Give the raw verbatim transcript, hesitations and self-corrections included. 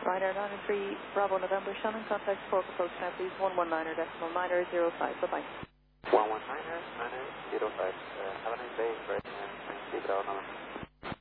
Ryder nine three Bravo November Shannon, contact Cork approach now please, one one niner decimal niner zero five, bye bye. one one niner niner zero five, uh, have a nice day, right, uh, thanks, keep it out,